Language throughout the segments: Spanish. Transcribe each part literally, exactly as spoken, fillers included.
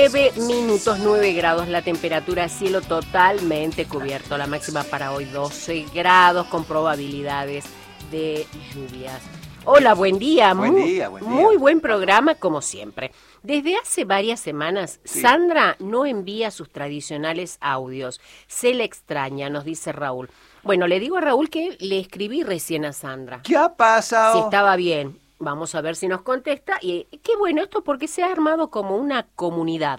nueve minutos, nueve grados la temperatura, cielo totalmente cubierto. La máxima para hoy doce grados con probabilidades de lluvias. Hola, buen día. Buen muy, día, buen día. Muy buen programa como siempre. Desde hace varias semanas, sí. Sandra no envía sus tradicionales audios. Se le extraña, nos dice Raúl. Bueno, le digo a Raúl que le escribí recién a Sandra. ¿Qué ha pasado? Si estaba bien. Vamos a ver si nos contesta. Y qué bueno esto porque se ha armado como una comunidad.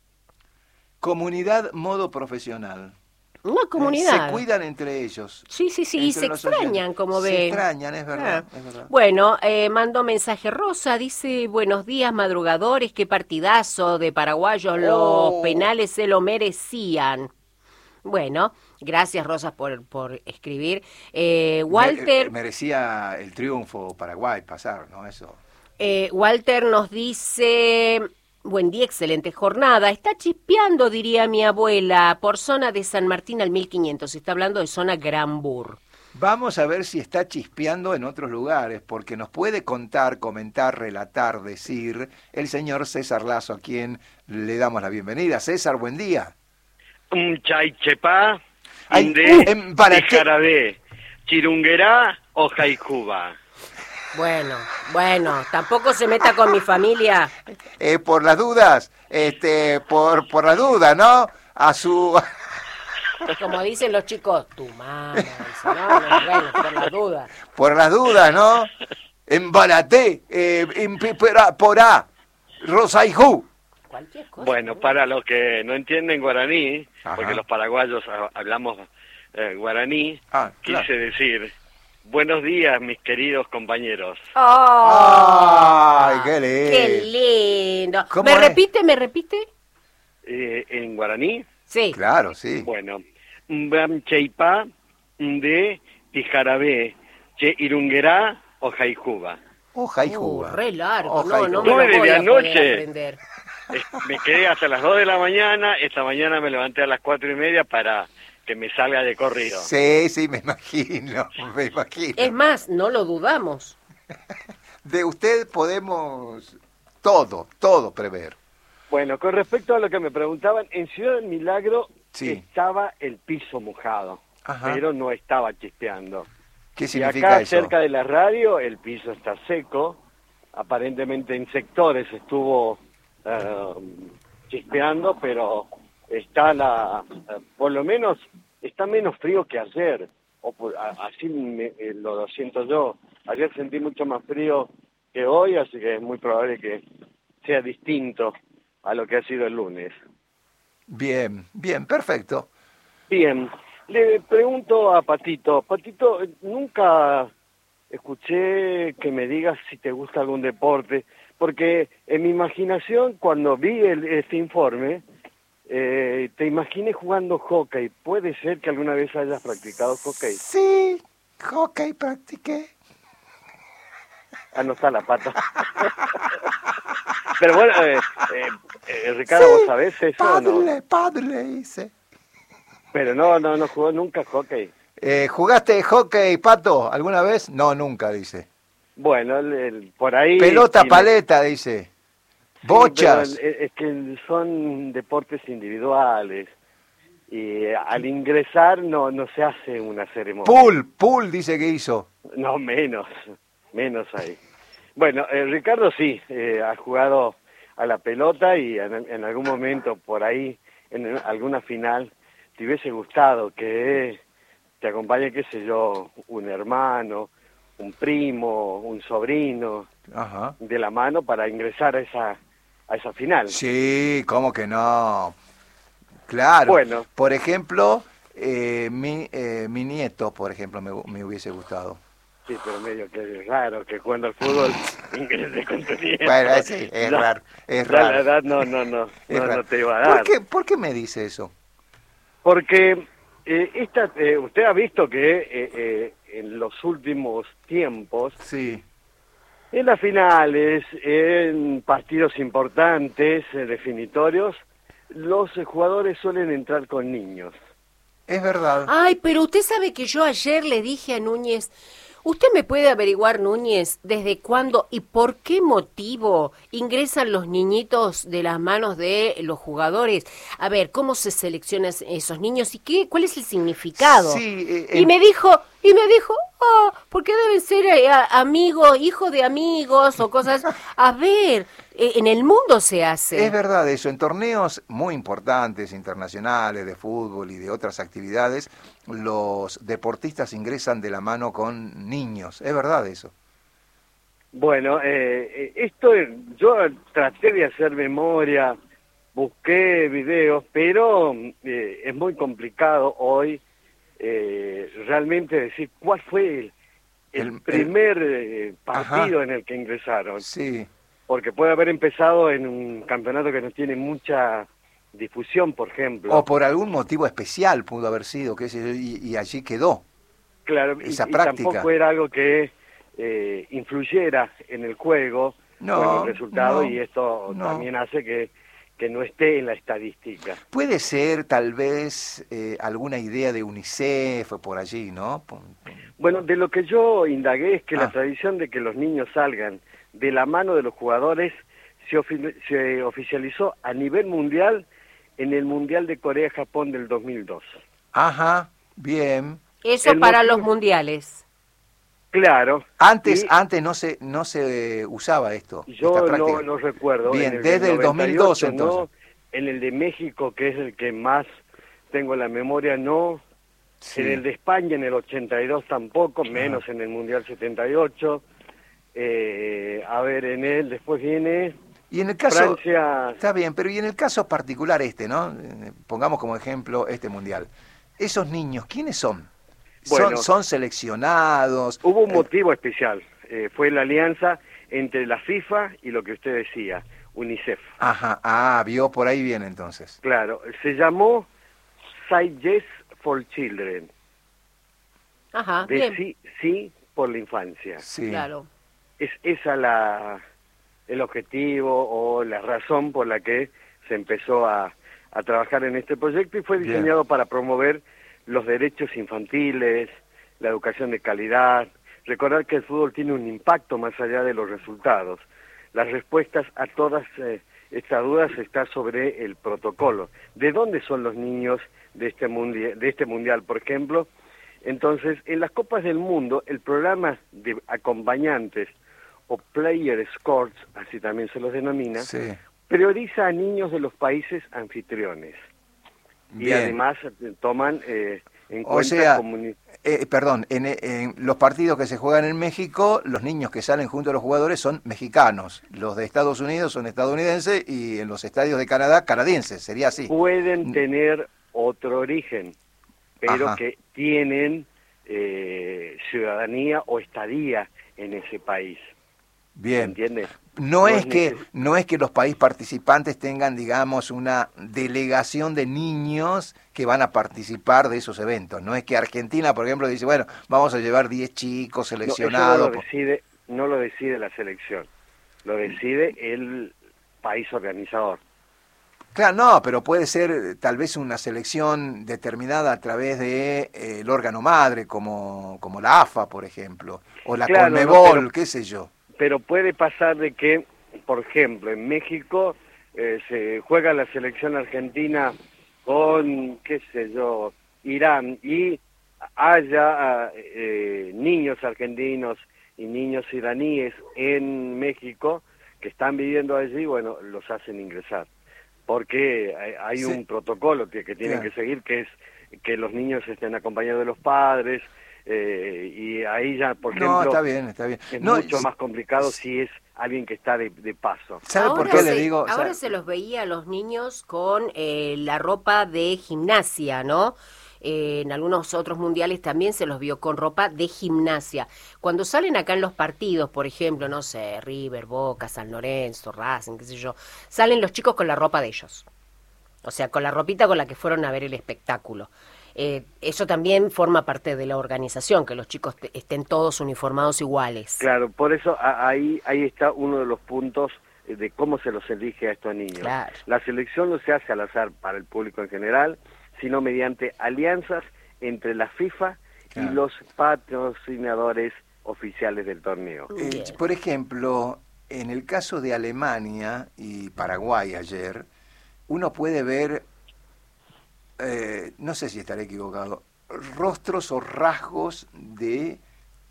Comunidad modo profesional. Una comunidad. Se cuidan entre ellos. Sí, sí, sí, y se extrañan, oyentes. Como ven. Se extrañan, es verdad. Ah. Es verdad. Bueno, eh, mandó mensaje Rosa, dice, buenos días, madrugadores, qué partidazo de paraguayos, oh. Los penales se lo merecían. Bueno, gracias Rosa por, por escribir. Eh, Walter... Me, merecía el triunfo Paraguay pasar, ¿no? Eso. Eh, Walter nos dice... Buen día, excelente jornada. Está chispeando, diría mi abuela, por zona de San Martín al mil quinientos. Está hablando de zona Granbur. Vamos a ver si está chispeando en otros lugares, porque nos puede contar, comentar, relatar, decir el señor César Lazo, a quien le damos la bienvenida. César, buen día. Un chaychepá, Ay, de, uh, para de Jarabé, Chirunguerá o Jaicuba. Bueno, bueno, tampoco se meta con mi familia. Eh, por las dudas, este, por, por las dudas, ¿no? A su... Como dicen los chicos, tu mamá, dice, no, no, bueno, por las dudas. Por las dudas, ¿no? En Balaté, eh, en por A, Rosaijú. Cualquier cosa. Bueno, ¿no? Para los que no entienden guaraní, Ajá. Porque los paraguayos hablamos eh, guaraní, ah, claro. Quise decir... Buenos días, mis queridos compañeros. ¡Oh! ¡Ay, qué lindo! ¡Qué lindo! ¿Me es? repite, me repite? Eh, ¿En guaraní? Sí. Claro, sí. Bueno, Mbam Cheipa de Tijarabé, Che Irunguerá o Jaicuba. O Jaicuba. Uh, re largo, oh, no, no me Nueve lo voy de a anoche. poder aprender. Me quedé hasta las dos de la mañana, esta mañana me levanté a las cuatro y media para... que me salga de corrido. Sí, sí, me imagino, me imagino. Es más, no lo dudamos. De usted podemos todo, todo prever. Bueno, con respecto a lo que me preguntaban, en Ciudad del Milagro sí. estaba el piso mojado, Ajá. pero no estaba chispeando. ¿Qué significa y acá, eso? cerca de la radio, el piso está seco, aparentemente en sectores estuvo uh, chispeando, pero... está la, por lo menos, está menos frío que ayer, o por, a, así me, lo siento yo. Ayer sentí mucho más frío que hoy, así que es muy probable que sea distinto a lo que ha sido el lunes. Bien, bien, perfecto. Bien, le pregunto a Patito, Patito, nunca escuché que me digas si te gusta algún deporte, porque en mi imaginación, cuando vi el, este informe, Eh, te imaginé jugando hockey. ¿Puede ser que alguna vez hayas practicado hockey? Sí, hockey practiqué. Ah, no está la pata. Pero bueno, eh, eh, eh, Ricardo, sí, ¿vos sabés eso padre, o no? Padre, hice. Pero no, no, no jugó nunca hockey. Eh, ¿Jugaste hockey, Pato, alguna vez? No, nunca, dice. Bueno, el, el, por ahí... Pelota, tiene... paleta, dice. Bochas. Sí, es que son deportes individuales y al ingresar no no se hace una ceremonia. Pool, pool dice que hizo. No, menos, menos ahí. Bueno, eh, Ricardo sí, eh, ha jugado a la pelota y en, en algún momento por ahí, en alguna final, te hubiese gustado que te acompañe, qué sé yo, un hermano, un primo, un sobrino, Ajá. de la mano para ingresar a esa a esa final. Sí, ¿cómo que no? Claro. Bueno. Por ejemplo, eh, mi, eh, mi nieto, por ejemplo, me, me hubiese gustado. Sí, pero medio que es raro que jugando al fútbol ingrese con tu nieto. Bueno, sí, es no, raro, es ya raro. la edad no, no, no, no, no te iba a dar. ¿Por qué, ¿Por qué me dice eso? Porque eh, esta, eh, usted ha visto que eh, eh, en los últimos tiempos... Sí. En las finales, en partidos importantes, eh, definitorios, los eh, jugadores suelen entrar con niños. Es verdad. Ay, pero usted sabe que yo ayer le dije a Núñez, ¿Usted me puede averiguar, Núñez, desde cuándo y por qué motivo ingresan los niñitos de las manos de los jugadores? A ver, ¿cómo se seleccionan esos niños y qué, cuál es el significado? Sí, eh, y en- me dijo, y me dijo, ah, porque deben ser eh, a- amigos, hijos de amigos o cosas. A ver, eh, en el mundo se hace. Es verdad eso, en torneos muy importantes, internacionales, de fútbol y de otras actividades, los deportistas ingresan de la mano con niños, es verdad eso. Bueno, eh, esto eh, yo traté de hacer memoria, busqué videos, pero eh, es muy complicado hoy eh, realmente decir cuál fue el, el El- el- primer eh, partido Ajá. en el que ingresaron, Sí, porque puede haber empezado en un campeonato que no tiene mucha difusión, por ejemplo. o por algún motivo especial pudo haber sido, qué sé yo, y, y allí quedó. Claro, y, esa y práctica. tampoco era algo que eh, influyera en el juego No, o en los resultados, no, y esto no. también hace que, que no esté en la estadística. Puede ser tal vez eh, alguna idea de UNICEF o por allí, ¿no? Pum, pum. Bueno, de lo que yo indagué es que Ah. la tradición de que los niños salgan de la mano de los jugadores se, ofi- se oficializó a nivel mundial en el Mundial de Corea-Japón del dos mil dos. Ajá, bien. Eso el para motivo- los mundiales. Claro. Antes, y antes no se no se usaba esto. esta yo práctica. no, no recuerdo. Bien, en el desde del el dos mil dos noventa y ocho, entonces. no, en el de México, que es el que más tengo en la memoria, no. Sí. En el de España, en el ochenta y dos tampoco, menos en el Mundial setenta y ocho. Eh, a ver, en él después viene Y en el caso, Francia. está bien, pero y en el caso particular este, ¿no? Eh, Pongamos como ejemplo este mundial. Esos niños, ¿quiénes son? Bueno. son, son seleccionados. Hubo un eh, motivo especial. Eh, fue la alianza entre la FIFA y lo que usted decía, UNICEF. Ajá, ah, vio por ahí bien entonces. Claro, se llamó Say Yes for Children. Ajá, De bien, sí, sí por la infancia. Sí. claro. Es esa la el objetivo o la razón por la que se empezó a, a trabajar en este proyecto, y fue Bien. diseñado para promover los derechos infantiles, la educación de calidad. Recordar que el fútbol tiene un impacto más allá de los resultados. Las respuestas a todas eh, estas dudas están sobre el protocolo. ¿De dónde son los niños de este mundial, de este mundial, por ejemplo? Entonces, en las Copas del Mundo, el programa de acompañantes o player escorts, así también se los denomina, Sí. prioriza a niños de los países anfitriones. Y Bien. además eh, toman eh, en O cuenta sea, comuni- eh, perdón, en, en los partidos que se juegan en México, los niños que salen junto a los jugadores son mexicanos, los de Estados Unidos son estadounidenses y en los estadios de Canadá, canadienses, sería así. pueden tener otro origen, pero Ajá. que tienen eh, ciudadanía o estadía en ese país. Bien. ¿Entiendes? No No es es que neces- no es que los países participantes tengan, digamos, una delegación de niños que van a participar de esos eventos. No es que Argentina, por ejemplo, dice, bueno, vamos a llevar diez chicos No, eso no seleccionados. lo decide, no lo decide la selección, lo decide el país organizador. Claro, no, pero puede ser eh, tal vez una selección determinada a través de eh, el órgano madre, como, como la A F A, por ejemplo, o la Claro, no, Conmebol, pero- qué sé yo. Pero puede pasar de que, por ejemplo, en México eh, se juega la selección argentina con, qué sé yo, Irán, y haya ah, eh, niños argentinos y niños iraníes en México que están viviendo allí, bueno, los hacen ingresar. Porque hay, hay Sí. un protocolo que, que tienen Claro. que seguir, que es que los niños estén acompañados de los padres, eh, y ahí ya, por ejemplo... No, está bien, está bien. Es No, mucho s- más complicado si es alguien que está de, de paso. ¿Sabe Ahora por qué se, le digo? Ahora ¿Sabe? se los veía a los niños con eh, la ropa de gimnasia, ¿no? Eh, en algunos otros mundiales también se los vio con ropa de gimnasia. Cuando salen acá en los partidos, por ejemplo, no sé, River, Boca, San Lorenzo, Racing, qué sé yo, salen los chicos con la ropa de ellos. O sea, con la ropita con la que fueron a ver el espectáculo. Eh, eso también forma parte de la organización, que los chicos te- estén todos uniformados iguales. Claro, por eso a- ahí ahí está uno de los puntos eh, de cómo se los elige a estos niños. Claro. La selección no se hace al azar para el público en general, sino mediante alianzas entre la FIFA Claro. y los patrocinadores oficiales del torneo. Eh, por ejemplo, en el caso de Alemania y Paraguay ayer, uno puede ver, eh, no sé si estaré equivocado, rostros o rasgos de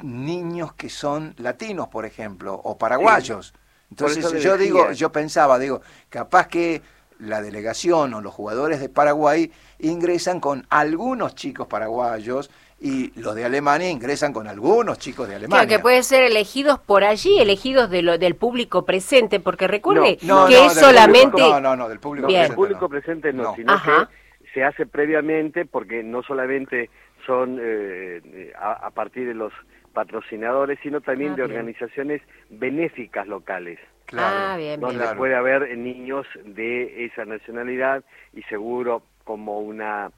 niños que son latinos, por ejemplo, o paraguayos. Sí. Entonces yo digo, yo pensaba, digo, capaz que la delegación o los jugadores de Paraguay ingresan con algunos chicos paraguayos y los de Alemania ingresan con algunos chicos de Alemania. Claro, que pueden ser elegidos por allí, elegidos de lo, del público presente, porque recuerde no, no, que no, es del solamente... Público, no, no, no, del público Bien. presente. Del público no. presente no, no. sino Ajá. que se hace previamente, porque no solamente son eh, a, a partir de los patrocinadores, sino también Ah, de bien. organizaciones benéficas locales. Claro, Ah, bien, donde bien. claro. puede haber niños de esa nacionalidad y seguro como una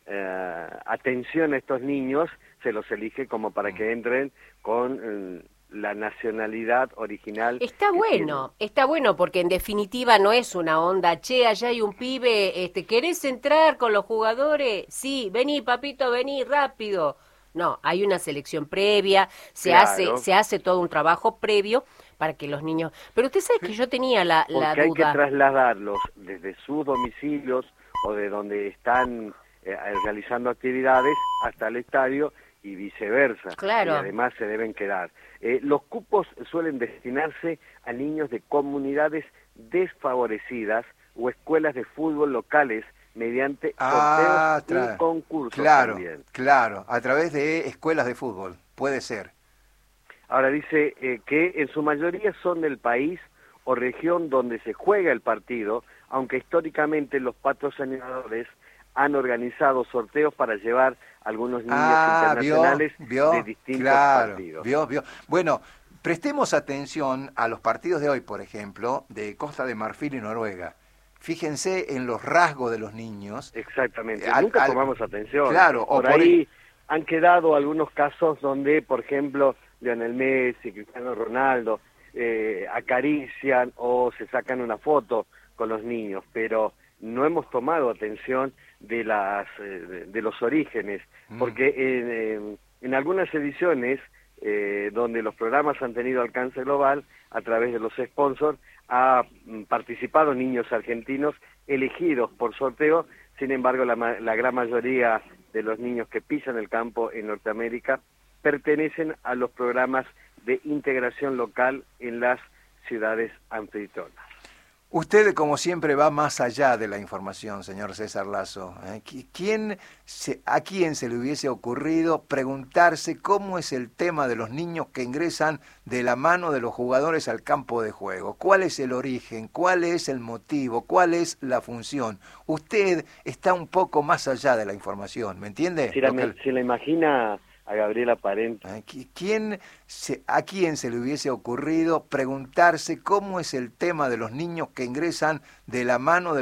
eh, atención a estos niños se los elige como para que entren con eh, la nacionalidad original. Está que bueno, está bueno, porque en definitiva no es una onda, che, allá hay un pibe, este, ¿querés entrar con los jugadores? Sí, vení, papito, vení, rápido. No, hay una selección previa, se Claro. hace se hace todo un trabajo previo para que los niños... Pero usted sabe que yo tenía la, Porque la hay que duda... trasladarlos desde sus domicilios o de donde están eh, realizando actividades hasta el estadio y viceversa. Claro. Y además se deben quedar. Eh, los cupos suelen destinarse a niños de comunidades desfavorecidas o escuelas de fútbol locales mediante Ah, sorteos tra- y concursos claro, también. claro, a través de escuelas de fútbol, puede ser. Ahora dice eh, que en su mayoría son del país o región donde se juega el partido, aunque históricamente los patrocinadores han organizado sorteos para llevar algunos niños Ah, internacionales vio, vio, de distintos claro, partidos. vio, vio. Bueno, prestemos atención a los partidos de hoy, por ejemplo, de Costa de Marfil y Noruega. Fíjense en los rasgos de los niños. Exactamente, Al- nunca al- tomamos atención. Claro, o por, por ahí el- han quedado algunos casos donde, por ejemplo, Lionel Messi, Cristiano Ronaldo, eh, acarician o se sacan una foto con los niños, pero no hemos tomado atención de las eh, de, de los orígenes, Mm. porque en, en, en algunas ediciones eh, donde los programas han tenido alcance global a través de los sponsors, ha mm, participado niños argentinos elegidos por sorteo. Sin embargo, la, ma- la gran mayoría de los niños que pisan el campo en Norteamérica pertenecen a los programas de integración local en las ciudades anfitrionas. Usted, como siempre, va más allá de la información, señor César Lazo. ¿eh? Qui- ¿Quién se, ¿A quién se le hubiese ocurrido preguntarse cómo es el tema de los niños que ingresan de la mano de los jugadores al campo de juego? ¿Cuál es el origen? ¿Cuál es el motivo? ¿Cuál es la función? Usted está un poco más allá de la información, ¿me entiende? Si la, Lo que- se la imagina a Gabriela Parente. ¿eh? Qui- ¿Quién se, ¿A quién se le hubiese ocurrido preguntarse cómo es el tema de los niños que ingresan de la mano de